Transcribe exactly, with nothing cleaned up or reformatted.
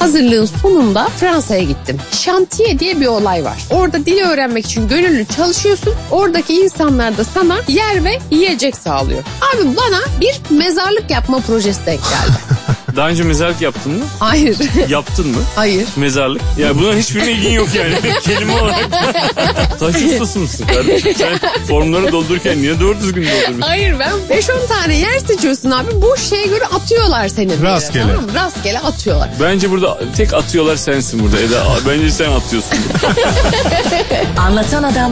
hazırlığın sonunda Fransa'ya gittim. Şantiye diye bir olay var. Orada dili öğrenmek için gönüllü çalışıyorsun. Oradaki insanlar da sana yer ve yiyecek sağlıyor. Abi bana bir mezarlık yapma projesi denk geldi. Daha önce mezarlık yaptın mı? Hayır. Yaptın mı? Hayır. Mezarlık. Ya bunların hiçbirine ilgin yok yani. Kelime olarak. Taş ustası mısın kardeşim? Sen formları doldururken niye doğru düzgün doldurmuşsun? Hayır, ben beş on tane yer seçiyorsun abi. Bu şeye göre atıyorlar seni. Rastgele. Tamam mı? Rastgele atıyorlar. Bence burada tek atıyorlar sensin burada Eda. Bence sen atıyorsun. Anlatan Adam